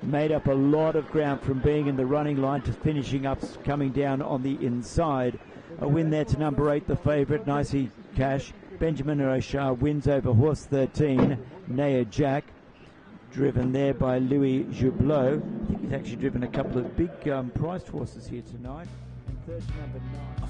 made up a lot of ground from being in the running line to finishing up, coming down on the inside. A win there to number 8, the favourite, Nicey Cash. Benjamin Rochard wins over horse 13, Naya Jack, driven there by Louis Joublot. I think he's actually driven a couple of big priced horses here tonight. And third, number 9.